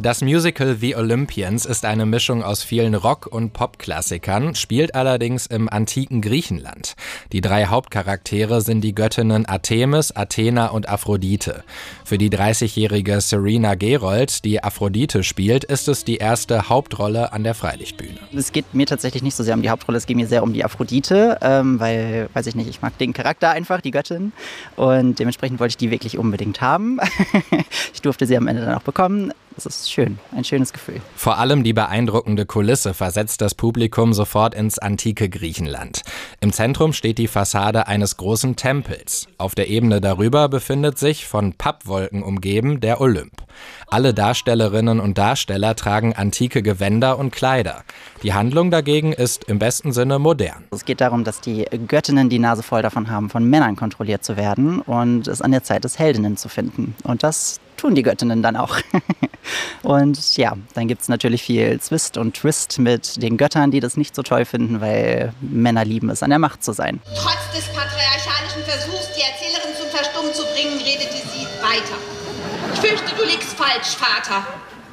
Das Musical The Olympians ist eine Mischung aus vielen Rock- und Pop-Klassikern, spielt allerdings im antiken Griechenland. Die 3 Hauptcharaktere sind die Göttinnen Artemis, Athena und Aphrodite. Für die 30-jährige Serena Gerold, die Aphrodite spielt, ist es die erste Hauptrolle an der Freilichtbühne. Es geht mir tatsächlich nicht so sehr um die Hauptrolle, es geht mir sehr um die Aphrodite, weil, weiß ich nicht, ich mag den Charakter einfach, die Göttin, und dementsprechend wollte ich die wirklich unbedingt haben. Ich durfte sie am Ende dann auch bekommen. Das ist schön, ein schönes Gefühl. Vor allem die beeindruckende Kulisse versetzt das Publikum sofort ins antike Griechenland. Im Zentrum steht die Fassade eines großen Tempels. Auf der Ebene darüber befindet sich, von Pappwolken umgeben, der Olymp. Alle Darstellerinnen und Darsteller tragen antike Gewänder und Kleider. Die Handlung dagegen ist im besten Sinne modern. Es geht darum, dass die Göttinnen die Nase voll davon haben, von Männern kontrolliert zu werden und es an der Zeit ist, Heldinnen zu finden. Und das tun die Göttinnen dann auch. Und ja, dann gibt es natürlich viel Zwist und Twist mit den Göttern, die das nicht so toll finden, weil Männer lieben es, an der Macht zu sein. Trotz des patriarchalischen Versuchs, die Erzählerin zum Verstummen zu bringen, redete sie weiter. Ich fürchte, du liegst falsch, Vater.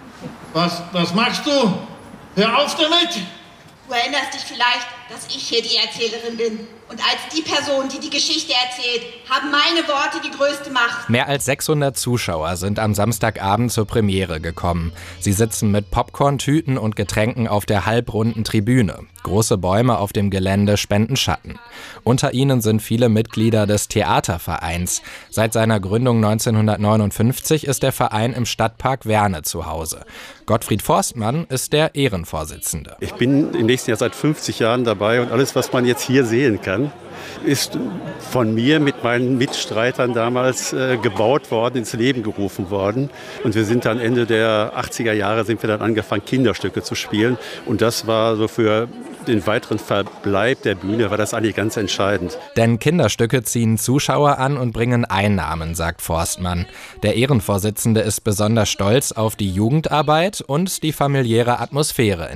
Was machst du? Hör auf damit! Du erinnerst dich vielleicht, dass ich hier die Erzählerin bin. Und als die Person, die die Geschichte erzählt, haben meine Worte die größte Macht. Mehr als 600 Zuschauer sind am Samstagabend zur Premiere gekommen. Sie sitzen mit Popcorn-Tüten und Getränken auf der halbrunden Tribüne. Große Bäume auf dem Gelände spenden Schatten. Unter ihnen sind viele Mitglieder des Theatervereins. Seit seiner Gründung 1959 ist der Verein im Stadtpark Werne zu Hause. Gottfried Forstmann ist der Ehrenvorsitzende. Ich bin im nächsten Jahr seit 50 Jahren dabei und alles, was man jetzt hier sehen kann, ist von mir mit meinen Mitstreitern damals gebaut worden, ins Leben gerufen worden. Und wir sind dann Ende der 80er Jahre sind wir dann angefangen, Kinderstücke zu spielen. Und das war so für den weiteren Verbleib der Bühne, war das eigentlich ganz entscheidend. Denn Kinderstücke ziehen Zuschauer an und bringen Einnahmen, sagt Forstmann. Der Ehrenvorsitzende ist besonders stolz auf die Jugendarbeit und die familiäre Atmosphäre